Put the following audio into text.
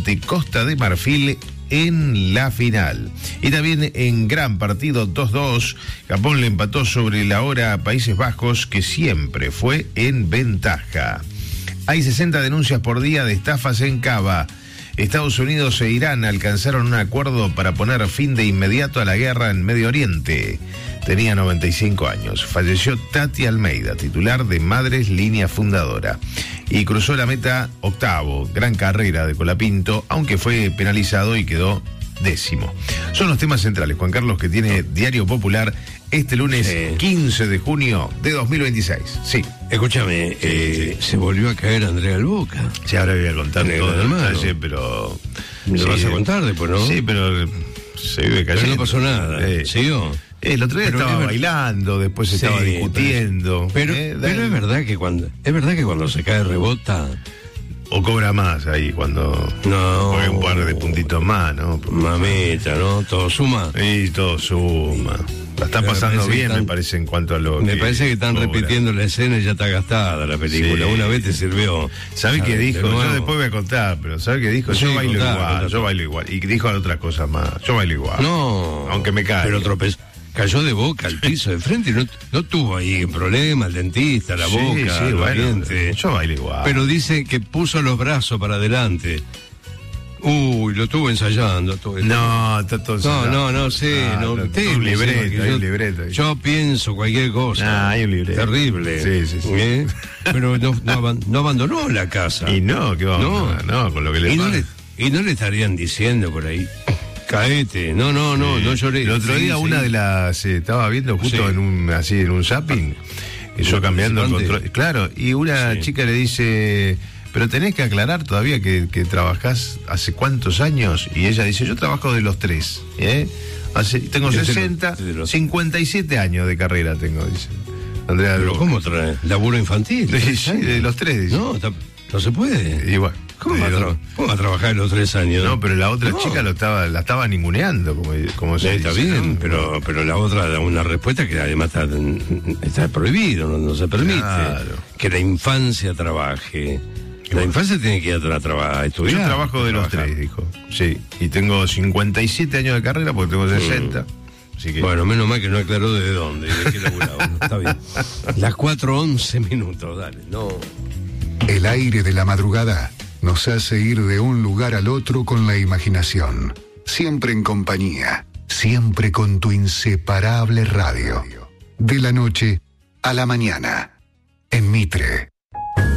ante Costa de Marfil en la final. Y también en gran partido 2-2, Japón le empató sobre la hora a Países Bajos, que siempre fue en ventaja. Hay 60 denuncias por día de estafas en Cava. Estados Unidos e Irán alcanzaron un acuerdo para poner fin de inmediato a la guerra en Medio Oriente. Tenía 95 años. Falleció Tati Almeida, titular de Madres Línea Fundadora. Y cruzó la meta octavo, gran carrera de Colapinto, aunque fue penalizado y quedó 10º. Son los temas centrales, Juan Carlos, que tiene Diario Popular este lunes 15 de junio de 2026. Sí. Escúchame, se volvió a caer Andrea al Boca. Sí, ahora voy a contar todo el detalle, pero... Lo vas a contar después, ¿no? Sí, pero se vive cayendo. Pero no pasó nada. ¿Siguió? El otro día estaba bailando, después estaba discutiendo. Pero es verdad que cuando se cae rebota. O cobra más ahí cuando pone un par de puntitos más, ¿no? Mamita, ¿no? Todo suma. Y todo suma. La está pasando bien, me parece, en cuanto a lo me parece que están repitiendo la escena y ya está gastada la película. Sí. Una vez te sirvió. ¿Sabes qué dijo? Yo después voy a contar, pero ¿sabes qué dijo? Yo bailo igual. Y dijo otras cosas más. Yo bailo igual. No. Aunque me caiga. Pero tropezó. Cayó de boca al piso de frente y no tuvo ahí problema el dentista, la boca, el diente. Yo bailo igual. Pero dice que puso los brazos para adelante. Uy, lo estuvo ensayando. No, está todo ensayado. No sé. Hay un libreto. Yo pienso cualquier cosa. Hay un libreto. Terrible. Sí. Pero no abandonó la casa. Y no, ¿qué va a abandonar? No, con lo que le pasa. Y no le estarían diciendo por ahí... Caete, no lloré. El otro día una de las estaba viendo justo en un zapping, y yo cambiando el control, claro, y una chica le dice, pero tenés que aclarar todavía que trabajás hace cuántos años, y ella dice, yo trabajo de los 3, tengo 60, 57 años de carrera tengo, dice Andrea. ¿Pero cómo trae? ¿Laburo infantil? Sí, de los 3, dice. No se puede. Igual. ¿Cómo va a trabajar en los 3 años? No, pero la otra chica la estaba ninguneando, como se está dice, bien, ¿no? pero la otra da una respuesta que además está prohibido, no se permite. Claro. Que la infancia trabaje. La infancia tiene que ir a estudiar. Yo trabajo de los 3, dijo. Sí, y tengo 57 años de carrera porque tengo 60. Así que... Bueno, menos mal que no aclaró de dónde, de qué laburaba. Está bien. Las 4:11, dale, no. El aire de la madrugada nos hace ir de un lugar al otro con la imaginación. Siempre en compañía, siempre con tu inseparable radio. De la noche a la mañana, en Mitre.